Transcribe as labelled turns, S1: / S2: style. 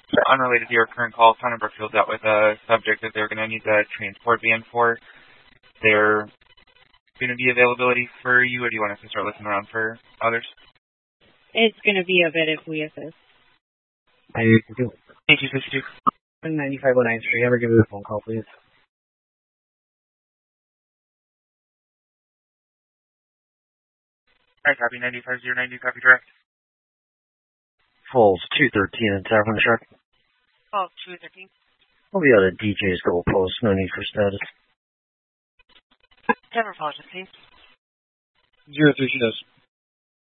S1: Unrelated to your current call, Town of Brookfield dealt with a subject that they're going to need the transport van for. There going to be availability for you, or do you want us to start looking around for others?
S2: It's going to be a bit if we assist.
S3: Thank you.
S1: 8262.
S3: 9519 ever give me a phone call, please?
S1: Alright, copy 95090, copy direct.
S3: Falls 213 in Tavern Truck.
S2: Oh, 213.
S3: I'll be out of DJ's goalpost, no need for status.
S2: Denver Falls, please.
S3: 03 she does.